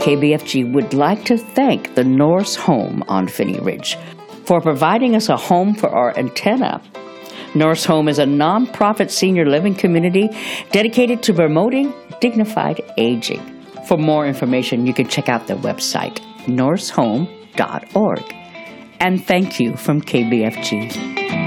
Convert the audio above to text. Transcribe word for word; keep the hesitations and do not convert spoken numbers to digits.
K B F G would like to thank the Norse Home on Phinney Ridge for providing us a home for our antenna. Norse Home is a nonprofit senior living community dedicated to promoting dignified aging. For more information, you can check out their website, norse home dot org. And thank you from K B F G.